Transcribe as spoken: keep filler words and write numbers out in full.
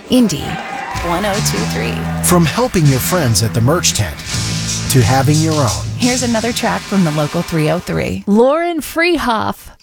Indy one oh two three. From helping your friends at the merch tent to having your own. Here's another track from the local three oh three. Lauren Freehoff.